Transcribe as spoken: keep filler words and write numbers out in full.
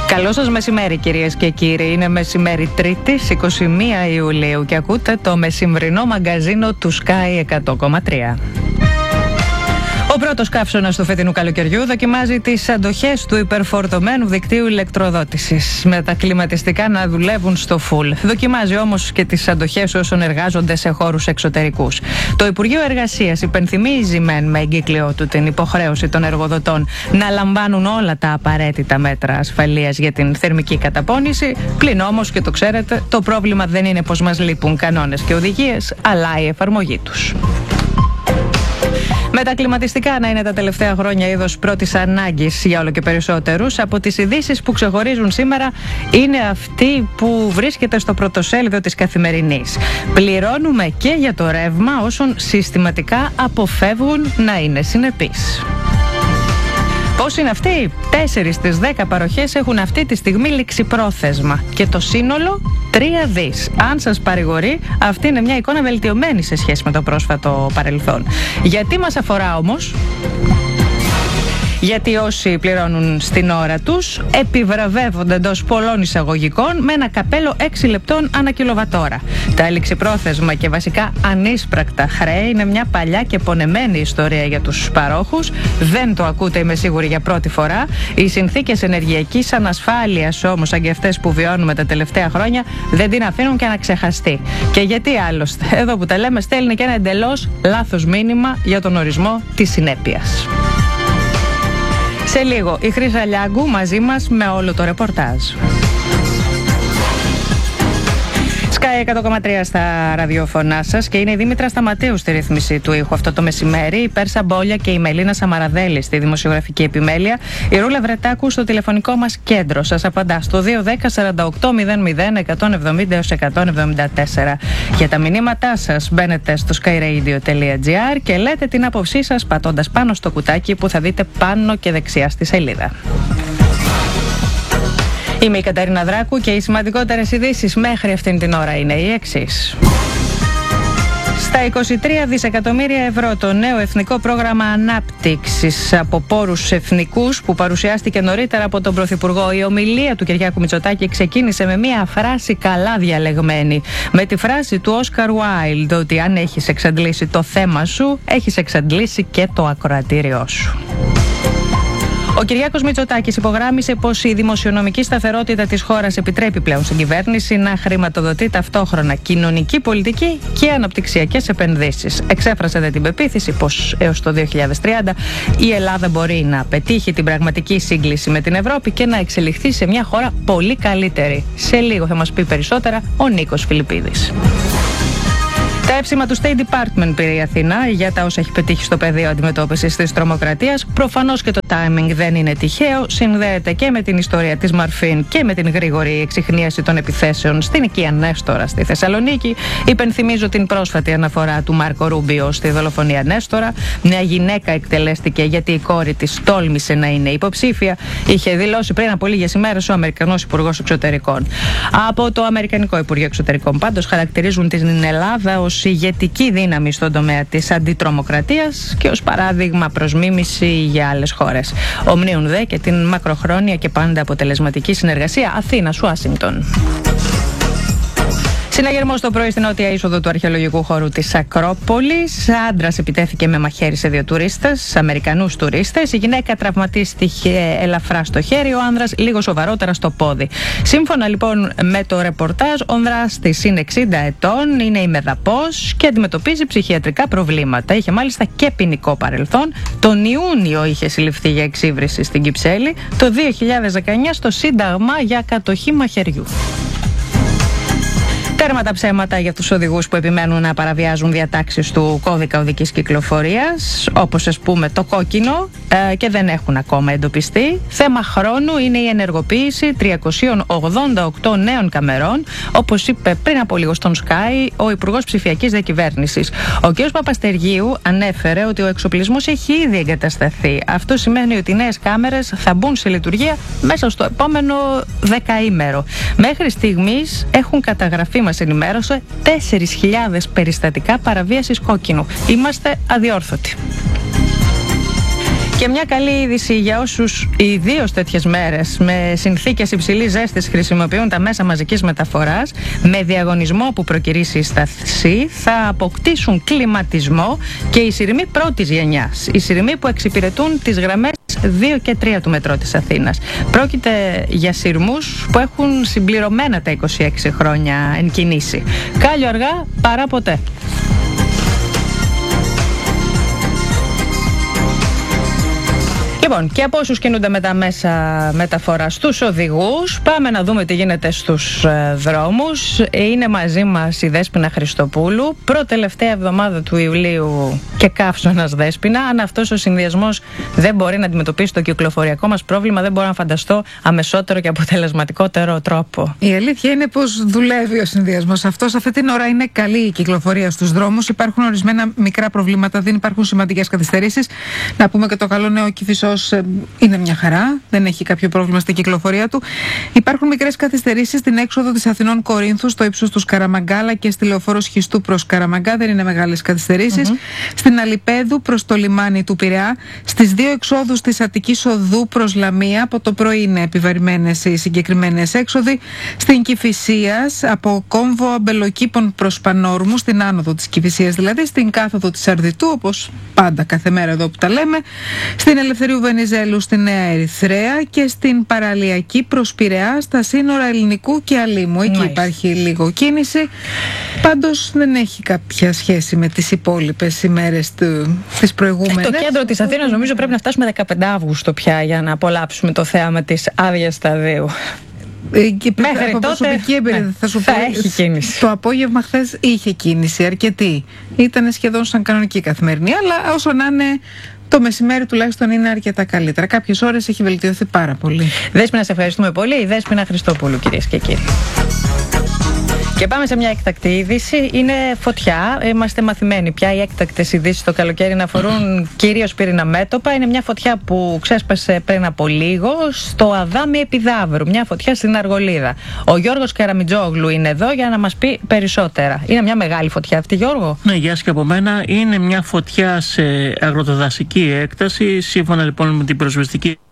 Καλό σας μεσημέρι, κυρίες και κύριοι. Είναι μεσημέρι Τρίτης, εικοστή πρώτη Ιουλίου και ακούτε το μεσημβρινό μαγκαζίνο του Sky εκατό κόμμα τρία. Ο πρώτος καύσωνας του φετινού καλοκαιριού δοκιμάζει τις αντοχές του υπερφορτωμένου δικτύου ηλεκτροδότησης, με τα κλιματιστικά να δουλεύουν στο φουλ. Δοκιμάζει όμως και τις αντοχές όσων εργάζονται σε χώρους εξωτερικούς. Το Υπουργείο Εργασίας υπενθυμίζει μεν με εγκύκλιο του την υποχρέωση των εργοδοτών να λαμβάνουν όλα τα απαραίτητα μέτρα ασφαλείας για την θερμική καταπώνηση. Πλην όμως, και το ξέρετε, το πρόβλημα δεν είναι πως μας λείπουν κανόνες και οδηγίες, αλλά η εφαρμογή τους. Με τα κλιματιστικά να είναι τα τελευταία χρόνια είδος πρώτης ανάγκης για όλο και περισσότερους, από τις ειδήσεις που ξεχωρίζουν σήμερα είναι αυτή που βρίσκεται στο πρωτοσέλιδο της Καθημερινής. Πληρώνουμε και για το ρεύμα όσων συστηματικά αποφεύγουν να είναι συνεπείς. Πώς είναι αυτοί? Τέσσερις στις δέκα παροχές έχουν αυτή τη στιγμή ληξιπρόθεσμα και το σύνολο τρία δις. Αν σας παρηγορεί, αυτή είναι μια εικόνα βελτιωμένη σε σχέση με το πρόσφατο παρελθόν. Γιατί μας αφορά όμως? Γιατί όσοι πληρώνουν στην ώρα τους επιβραβεύονται εντός πολλών εισαγωγικών με ένα καπέλο έξι λεπτών ανά κιλοβατόρα. Τα ληξιπρόθεσμα και βασικά ανίσπρακτα χρέη είναι μια παλιά και πονεμένη ιστορία για τους παρόχους. Δεν το ακούτε, είμαι σίγουρη, για πρώτη φορά. Οι συνθήκες ενεργειακής ανασφάλειας όμως, σαν και αυτές που βιώνουμε τα τελευταία χρόνια, δεν την αφήνουν και να ξεχαστεί. Και γιατί άλλωστε? Εδώ που τα λέμε, στέλνει και ένα εντελώς λάθος μήνυμα για τον ορισμό της συνέπειας. Σε λίγο η Χρύσα Λιάγκου μαζί μας με όλο το ρεπορτάζ. Sky εκατό κόμμα τρία στα ραδιοφωνά σας και είναι η Δήμητρα Σταματέου στη ρύθμιση του ήχου αυτό το μεσημέρι, η Πέρσα Μπόλια και η Μελίνα Σαμαραδέλη στη δημοσιογραφική επιμέλεια, η Ρούλα Βρετάκου στο τηλεφωνικό μας κέντρο. Σας απαντά στο δύο ένα μηδέν σαράντα οκτώ μηδέν μηδέν εκατόν εβδομήντα έως εκατόν εβδομήντα τέσσερα. Για τα μηνύματά σας μπαίνετε στο skyradio τελεία gr και λέτε την άποψή σας πατώντας πάνω στο κουτάκι που θα δείτε πάνω και δεξιά στη σελίδα. Είμαι η Καταρίνα Δράκου και οι σημαντικότερες ειδήσεις μέχρι αυτήν την ώρα είναι οι εξής. Στα είκοσι τρία δισεκατομμύρια ευρώ το νέο εθνικό πρόγραμμα ανάπτυξης από πόρους εθνικούς που παρουσιάστηκε νωρίτερα από τον Πρωθυπουργό, η ομιλία του Κυριάκου Μητσοτάκη ξεκίνησε με μια φράση καλά διαλεγμένη. Με τη φράση του Όσκαρ Βάιλντ ότι αν έχεις εξαντλήσει το θέμα σου, έχεις εξαντλήσει και το ακροατήριό σου. Ο Κυριάκος Μητσοτάκης υπογράμμισε πως η δημοσιονομική σταθερότητα της χώρας επιτρέπει πλέον στην κυβέρνηση να χρηματοδοτεί ταυτόχρονα κοινωνική πολιτική και αναπτυξιακές επενδύσεις. Εξέφρασε δε την πεποίθηση πως έως το δύο χιλιάδες τριάντα η Ελλάδα μπορεί να πετύχει την πραγματική σύγκληση με την Ευρώπη και να εξελιχθεί σε μια χώρα πολύ καλύτερη. Σε λίγο θα μας πει περισσότερα ο Νίκος Φιλιππίδης. Τα έψημα του State Department πήρε η Αθήνα για τα όσα έχει πετύχει στο πεδίο αντιμετώπισης της τρομοκρατίας. Προφανώς και το timing δεν είναι τυχαίο, συνδέεται και με την ιστορία της Μαρφίν και με την γρήγορη εξιχνίαση των επιθέσεων στην οικία Νέστορα στη Θεσσαλονίκη. Υπενθυμίζω την πρόσφατη αναφορά του Μάρκο Ρούμπιο στη δολοφονία Νέστορα. Μια γυναίκα εκτελέστηκε γιατί η κόρη της τόλμησε να είναι υποψήφια. Είχε δηλώσει πριν από λίγες ημέρες ο Αμερικανός Υπουργός Εξωτερικών. Από το Αμερικανικό Υπουργείο Εξωτερικών πάντως χαρακτηρίζουν την Ελλάδα ως ηγετική δύναμη στον τομέα της αντιτρομοκρατίας και ως παράδειγμα προς μίμηση για άλλες χώρες. Ομνίουν δε και την μακροχρόνια και πάντα αποτελεσματική συνεργασία Αθήνας-Ουάσιγκτον. Συναγερμός το πρωί στην νότια είσοδο του αρχαιολογικού χώρου της Ακρόπολης. Άντρας επιτέθηκε με μαχαίρι σε δύο τουρίστες, Αμερικανούς τουρίστες. Η γυναίκα τραυματίστηκε ελαφρά στο χέρι, ο άνδρας λίγο σοβαρότερα στο πόδι. Σύμφωνα λοιπόν με το ρεπορτάζ, ο δράστης είναι εξήντα ετών, είναι ημεδαπός και αντιμετωπίζει ψυχιατρικά προβλήματα. Είχε μάλιστα και ποινικό παρελθόν. Τον Ιούνιο είχε συλληφθεί για εξύβριση στην Κυψέλη. Το δύο χιλιάδες δεκαεννιά στο Σύνταγμα για κατοχή μαχαιριού. Τέρμα τα ψέματα για τους οδηγούς που επιμένουν να παραβιάζουν διατάξεις του κώδικα οδικής κυκλοφορίας, όπως ας πούμε το κόκκινο, ε, και δεν έχουν ακόμα εντοπιστεί. Θέμα χρόνου είναι η ενεργοποίηση τριακοσίων ογδόντα οκτώ νέων καμερών, όπως είπε πριν από λίγο στον Sky ο Υπουργός Ψηφιακής Διακυβέρνησης. Ο κ. Παπαστεργίου ανέφερε ότι ο εξοπλισμός έχει ήδη εγκατασταθεί. Αυτό σημαίνει ότι οι νέες κάμερες θα μπουν σε λειτουργία μέσα στο επόμενο δεκαήμερο. Μέχρι στιγμής έχουν καταγραφεί, μας ενημέρωσε, τέσσερις χιλιάδες περιστατικά παραβίασης κόκκινου. Είμαστε αδιόρθωτοι. Και μια καλή είδηση για όσους ιδίως τέτοιες μέρες με συνθήκες υψηλής ζέστης χρησιμοποιούν τα μέσα μαζικής μεταφοράς. Με διαγωνισμό που προκυρήσει η σταθή θα αποκτήσουν κλιματισμό και οι σειρμοί πρώτης γενιάς. Οι σειρμοί που εξυπηρετούν τις γραμμές δύο και τρία του μετρό της Αθήνας. Πρόκειται για σειρμούς που έχουν συμπληρωμένα τα είκοσι έξι χρόνια εν κινήσει. Κάλλιο αργά παρά ποτέ. Λοιπόν, και από όσους κινούνται με τα μέσα μεταφοράς, στους οδηγούς, πάμε να δούμε τι γίνεται στους ε, δρόμους. Είναι μαζί μας η Δέσποινα Χριστοπούλου, προτελευταία εβδομάδα του Ιουλίου και καύσωνας Δέσποινα. Αν αυτός ο συνδυασμός δεν μπορεί να αντιμετωπίσει το κυκλοφοριακό μας πρόβλημα, δεν μπορώ να φανταστώ αμεσότερο και αποτελεσματικότερο τρόπο. Η αλήθεια είναι πως δουλεύει ο συνδυασμός αυτός. Αυτή την ώρα είναι καλή η κυκλοφορία στους δρόμους. Υπάρχουν ορισμένα μικρά προβλήματα, δεν υπάρχουν σημαντικές καθυστερήσεις. Να πούμε και το καλό νέο, ο Κηφισός είναι μια χαρά, δεν έχει κάποιο πρόβλημα στην κυκλοφορία του. Υπάρχουν μικρές καθυστερήσεις στην έξοδο της Αθηνών Κορίνθου, στο ύψος του Σκαραμαγκάλα και στη λεωφόρο Σχιστού προς Καραμαγκά. Δεν είναι μεγάλες καθυστερήσεις. Mm-hmm. Στην Αλιπέδου προς το λιμάνι του Πειραιά. Στις δύο εξόδους της Αττικής Οδού προς Λαμία, από το πρωί είναι επιβαρημένες οι συγκεκριμένες έξοδοι. Στην Κηφισίας, από κόμβο Αμπελοκήπων προς Πανόρμου, στην άνοδο της Κηφισίας δηλαδή, στην κάθοδο της Αρδιτού, όπως πάντα κάθε μέρα εδώ που τα λέμε. Στην Ελευθερίου Βενιζέλου στη Νέα Ερυθρέα και στην παραλιακή προς Πειραιά στα σύνορα Ελληνικού και Αλήμου. Εκεί Μάλιστα. υπάρχει λίγο κίνηση. Πάντως δεν έχει κάποια σχέση με τις υπόλοιπες ημέρες του, τις προηγούμενες. Το κέντρο της Αθήνας νομίζω πρέπει να φτάσουμε δεκαπέντε Αυγούστου πια για να απολαύσουμε το θέαμα της άδειας σταδίου. Και μέχρι από προσωπική εμπειρία ναι, θα σου θα πω, έχει κίνηση. Το απόγευμα χθες είχε κίνηση αρκετή. Ήταν σχεδόν σαν κανονική καθημερινή, αλλά όσο να είναι, το μεσημέρι τουλάχιστον είναι αρκετά καλύτερα. Κάποιες ώρες έχει βελτιωθεί πάρα πολύ. Δέσποινα, σε ευχαριστούμε πολύ. Η Δέσποινα Χριστοπούλου, κυρίες και κύριοι. Και πάμε σε μια έκτακτη είδηση. Είναι φωτιά. Είμαστε μαθημένοι πια οι έκτακτες ειδήσεις το καλοκαίρι να αφορούν κυρίως πυρήνα μέτωπα. Είναι μια φωτιά που ξέσπασε πριν από λίγο στο Αδάμι Επιδαύρου. Μια φωτιά στην Αργολίδα. Ο Γιώργος Καραμιτζόγλου είναι εδώ για να μας πει περισσότερα. Είναι μια μεγάλη φωτιά αυτή, Γιώργο. Ναι, γεια σας και από μένα. Είναι μια φωτιά σε αγροτοδασική έκταση. Σύμφωνα λοιπόν με την προσβεστική